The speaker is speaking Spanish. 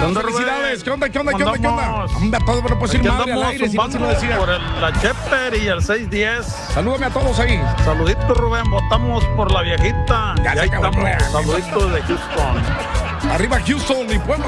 Felicidades. ¿Qué onda? Andamos. Anda, todo, pero pues ir Aquí madre al andamos aire, si no se lo zumbando decía. por la Cheper y el 610. Salúdame a todos ahí. Saluditos, Rubén. Votamos por la viejita. Ya se ahí acabó, estamos. Rubén. Saluditos de Houston. Arriba Houston y Pueblo.